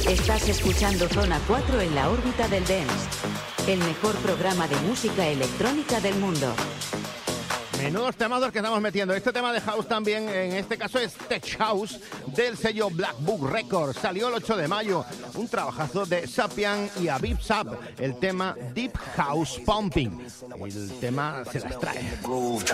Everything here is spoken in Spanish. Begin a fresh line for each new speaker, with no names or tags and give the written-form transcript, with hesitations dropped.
Estás escuchando Zona 4 en la órbita del dance. El mejor programa de música electrónica del mundo.
Menudos temazos que estamos metiendo. Este tema de house también, en este caso es Tech House del sello Black Book Records. Salió el 8 de mayo. Un trabajazo de Sapian y Aviv Sab. El tema Deep House Pumping. El tema se las trae.